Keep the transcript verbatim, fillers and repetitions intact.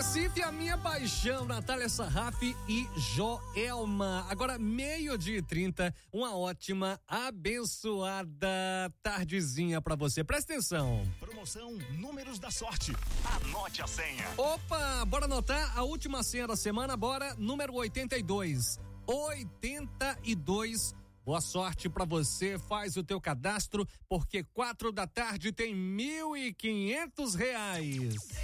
Recife, a minha paixão, Natália Sarraf e Joelma. Agora, meio-dia e trinta, uma ótima, abençoada tardezinha pra você. Presta atenção. Promoção Números da Sorte. Anote a senha. Opa, bora anotar a última senha da semana, bora, número oitenta e dois. oitenta e dois. Boa sorte pra você, faz o teu cadastro, porque quatro da tarde tem mil e quinhentos reais.